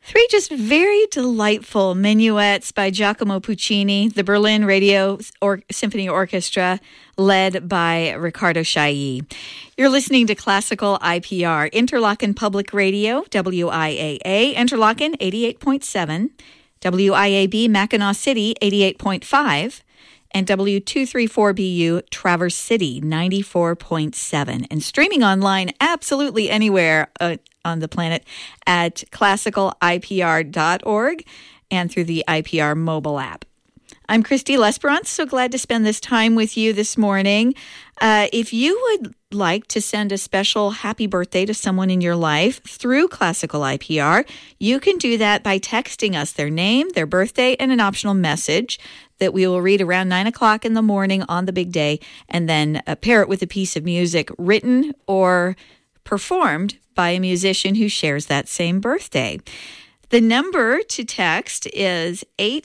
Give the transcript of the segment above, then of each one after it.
Three just very delightful minuets by Giacomo Puccini, the Berlin Radio Symphony Orchestra, led by Riccardo Chailly. You're listening to Classical IPR, Interlochen Public Radio, WIAA, Interlochen 88.7, WIAB Mackinac City 88.5, and W234BU Traverse City 94.7, and streaming online absolutely anywhere on the planet at classicalipr.org and through the IPR mobile app. I'm Christy Lesperance, so glad to spend this time with you this morning. If you would like to send a special happy birthday to someone in your life through Classical IPR, you can do that by texting us their name, their birthday, and an optional message that we will read around 9 o'clock in the morning on the big day, and then pair it with a piece of music written or performed by a musician who shares that same birthday. The number to text is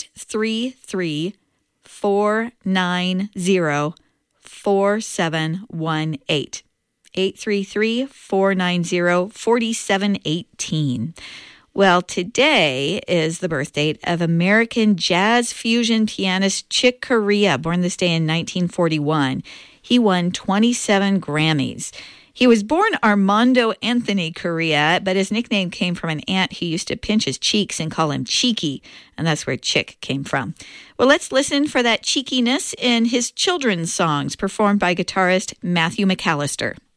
833-490-4718. 833-490-4718. Well, today is the birth date of American jazz fusion pianist Chick Corea, born this day in 1941. He won 27 Grammys. He was born Armando Anthony Corea, but his nickname came from an aunt who used to pinch his cheeks and call him Cheeky, and that's where Chick came from. Well, let's listen for that cheekiness in his children's songs performed by guitarist Matthew McAllister.